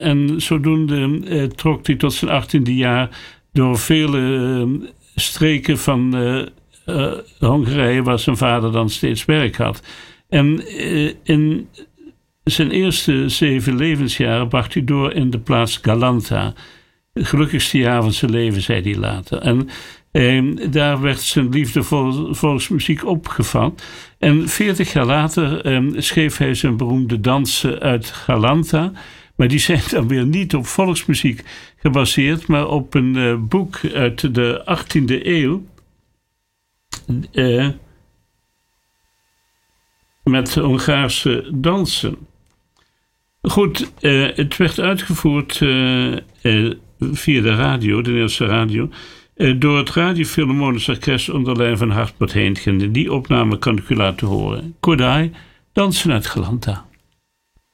En zodoende trok hij tot zijn 18e jaar door vele streken van Hongarije, waar zijn vader dan steeds werk had. En in zijn eerste 7 levensjaren bracht hij door in de plaats Galanta. Het gelukkigste jaar van zijn leven, zei hij later. En daar werd zijn liefde voor volksmuziek opgevat. En 40 jaar later schreef hij zijn beroemde dansen uit Galanta. Maar die zijn dan weer niet op volksmuziek gebaseerd, maar op een boek uit de 18e eeuw. Met Hongaarse dansen. Goed, het werd uitgevoerd via de radio, de Nederlandse radio, door het Radio Philharmonisch Orkest onder leiding van Hartmut Heentgen. Die opname kan ik u laten horen. Kodály, dansen uit Galanta.